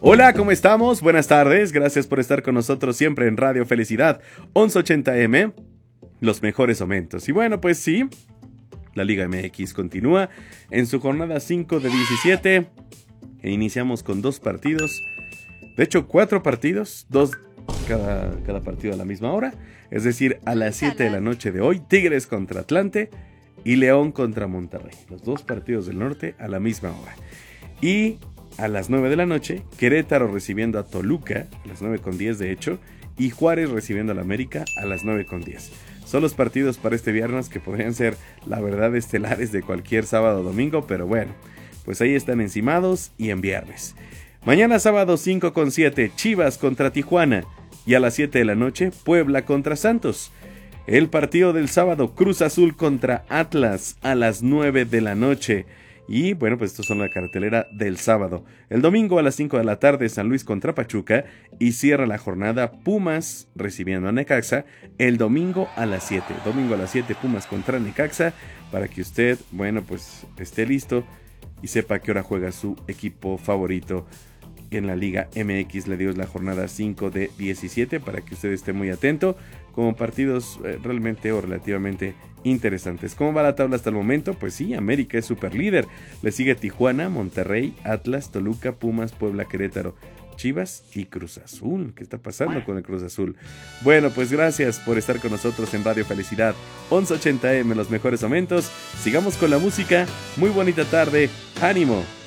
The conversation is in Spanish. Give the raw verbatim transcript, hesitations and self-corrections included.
Hola, ¿cómo estamos? Buenas tardes, gracias por estar con nosotros siempre en Radio Felicidad once ochenta eme, los mejores momentos. Y bueno, pues sí, la Liga eme equis continúa en su jornada cinco de diecisiete e iniciamos con dos partidos, de hecho cuatro partidos, dos cada, cada partido a la misma hora, es decir, a las siete de la noche de hoy, Tigres contra Atlante y León contra Monterrey, los dos partidos del norte a la misma hora. Y a las nueve de la noche, Querétaro recibiendo a Toluca, a las nueve con diez de hecho, y Juárez recibiendo al América a las nueve con diez. Son los partidos para este viernes que podrían ser, la verdad, estelares de cualquier sábado o domingo, pero bueno, pues ahí están encimados y en viernes. Mañana sábado cinco con siete, Chivas contra Tijuana, y a las siete de la noche, Puebla contra Santos. El partido del sábado, Cruz Azul contra Atlas a las nueve de la noche. Y bueno, pues estos son la cartelera del sábado. El domingo a las cinco de la tarde, San Luis contra Pachuca. Y cierra la jornada Pumas recibiendo a Necaxa el domingo a las siete. Domingo a las siete, Pumas contra Necaxa. Para que usted, bueno, pues esté listo y sepa a qué hora juega su equipo favorito en la Liga eme equis. Le digo, es la jornada cinco de diecisiete para que usted esté muy atento, como partidos eh, realmente o relativamente interesantes. ¿Cómo va la tabla hasta el momento? Pues sí, América es super líder, le sigue Tijuana, Monterrey, Atlas, Toluca, Pumas, Puebla, Querétaro, Chivas y Cruz Azul. ¿Qué está pasando con el Cruz Azul? Bueno, pues gracias por estar con nosotros en Radio Felicidad once ochenta eme, los mejores momentos. Sigamos con la música, muy bonita tarde, ánimo.